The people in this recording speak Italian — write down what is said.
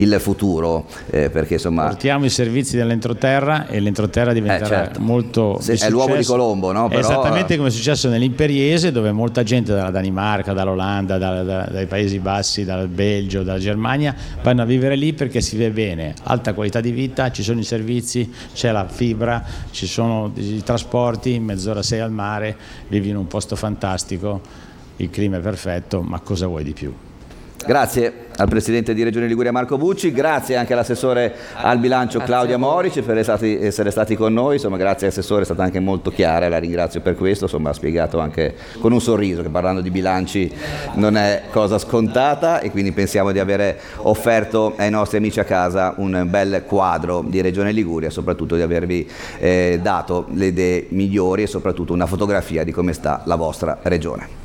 il futuro, perché insomma portiamo i servizi dell'entroterra e l'entroterra diventerà certo. molto di è l'uovo di Colombo, no? Però, esattamente come è successo nell'Imperiese, dove molta gente dalla Danimarca, dall'Olanda, dai Paesi Bassi, dal Belgio, dalla Germania vanno a vivere lì perché si vive bene, alta qualità di vita, ci sono i servizi, c'è la fibra, ci sono i trasporti, in mezz'ora sei al mare, vivi in un posto fantastico, il clima è perfetto, ma cosa vuoi di più? Grazie al Presidente di Regione Liguria Marco Bucci, grazie anche all'assessore al bilancio Claudia Morici per essere stati con noi, insomma grazie Assessore, è stata anche molto chiara, la ringrazio per questo, insomma ha spiegato anche con un sorriso che parlando di bilanci non è cosa scontata e quindi pensiamo di avere offerto ai nostri amici a casa un bel quadro di Regione Liguria, soprattutto di avervi dato le idee migliori e soprattutto una fotografia di come sta la vostra regione.